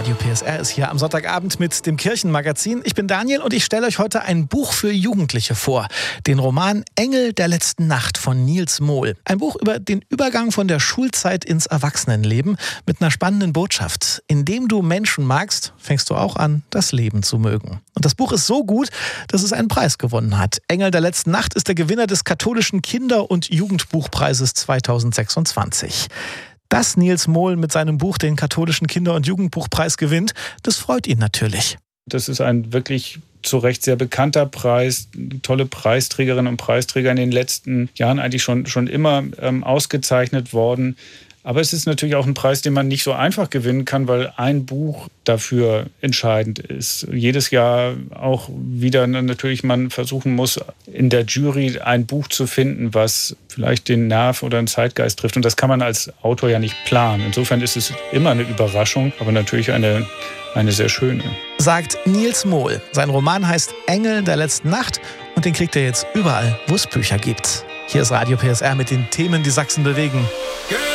Radio PSR ist hier am Sonntagabend mit dem Kirchenmagazin. Ich bin Daniel und ich stelle euch heute ein Buch für Jugendliche vor. Den Roman Engel der letzten Nacht von Nils Mohl. Ein Buch über den Übergang von der Schulzeit ins Erwachsenenleben mit einer spannenden Botschaft. Indem du Menschen magst, fängst du auch an, das Leben zu mögen. Und das Buch ist so gut, dass es einen Preis gewonnen hat. Engel der letzten Nacht ist der Gewinner des katholischen Kinder- und Jugendbuchpreises 2026. Dass Nils Mohl mit seinem Buch den katholischen Kinder- und Jugendbuchpreis gewinnt, das freut ihn natürlich. Das ist ein wirklich zu Recht sehr bekannter Preis, tolle Preisträgerinnen und Preisträger in den letzten Jahren eigentlich schon immer ausgezeichnet worden. Aber es ist natürlich auch ein Preis, den man nicht so einfach gewinnen kann, weil ein Buch dafür entscheidend ist. Jedes Jahr auch wieder natürlich man versuchen muss, in der Jury ein Buch zu finden, was vielleicht den Nerv oder den Zeitgeist trifft. Und das kann man als Autor ja nicht planen. Insofern ist es immer eine Überraschung, aber natürlich eine sehr schöne. Sagt Nils Mohl. Sein Roman heißt Engel der letzten Nacht und den kriegt ihr jetzt überall, wo es Bücher gibt. Hier ist Radio PSR mit den Themen, die Sachsen bewegen.